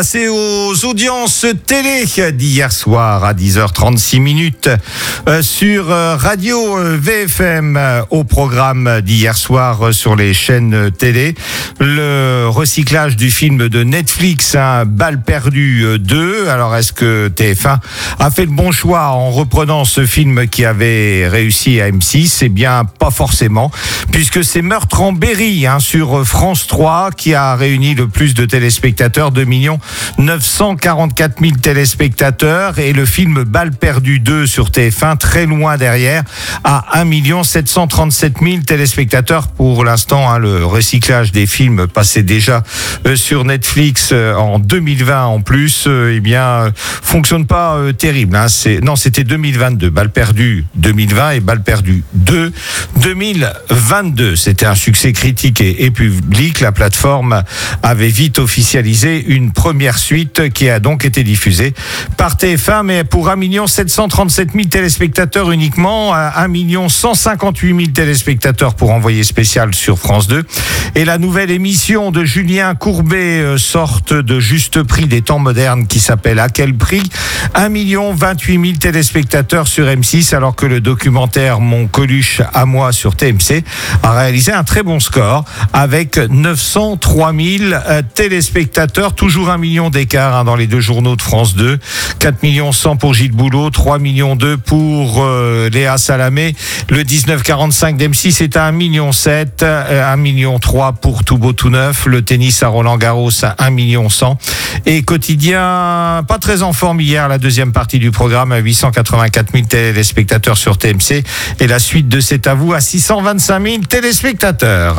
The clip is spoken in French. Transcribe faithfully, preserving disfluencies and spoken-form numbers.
C'est aux audiences télé d'hier soir à dix heures trente-six minutes euh, sur euh, Radio euh, V F M euh, au programme d'hier soir euh, sur les chaînes télé. Le recyclage du film de Netflix, hein, Balle perdue deux. Alors est-ce que T F un a fait le bon choix en reprenant ce film qui avait réussi à M six? Eh bien pas forcément, puisque c'est Meurtre en Berry hein, sur France trois qui a réuni le plus de téléspectateurs, deux millions neuf cent quarante-quatre mille téléspectateurs, et le film Balle perdue deux sur T F un très loin derrière à un million sept cent trente-sept mille téléspectateurs. Pour l'instant, hein, le recyclage des films passait déjà euh, sur Netflix euh, en deux mille vingt en plus, euh, eh bien euh, fonctionne pas euh, terrible. Hein. C'est, non, c'était deux mille vingt-deux, Balle perdue deux mille vingt et Balle perdue deux deux mille vingt-deux. C'était un succès critique et, et public. La plateforme avait vite officialisé une première suite qui a donc été diffusée par T F un, mais pour un million sept cent trente-sept mille téléspectateurs uniquement, un million cent cinquante-huit mille téléspectateurs pour Envoyé spécial sur France deux. Et la nouvelle émission de Julien Courbet, sorte de juste prix des temps modernes, qui s'appelle À quel prix? un million vingt-huit mille téléspectateurs sur M six, alors que le documentaire Mon Coluche à moi sur T M C a réalisé un très bon score avec neuf cent trois mille téléspectateurs, toujours un million d'écart hein, dans les deux journaux de France deux, quatre millions cent pour Gilles Boulot, trois millions deux pour euh, Léa Salamé. Le dix-neuf quarante-cinq d'M six est à un million sept, un million trois pour Tout beau tout neuf, le tennis à Roland Garros à un million cent, et Quotidien pas très en forme hier, la deuxième partie du programme à huit cent quatre-vingt-quatre mille téléspectateurs sur T M C, et la suite de C'est à vous à six cent vingt-cinq mille téléspectateurs.